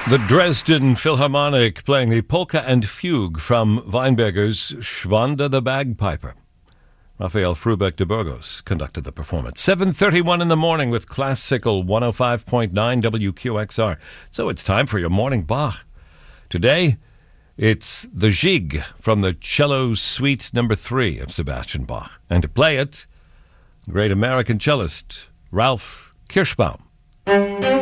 The Dresden Philharmonic playing the polka and fugue from Weinberger's Schwanda the Bagpiper. Raphael Frubeck de Burgos conducted the performance. 7:31 in the morning with Classical 105.9 WQXR. So it's time for your morning Bach. Today, it's the Jig from the Cello Suite No. 3 of Sebastian Bach. And to play it, great American cellist Ralph Kirschbaum.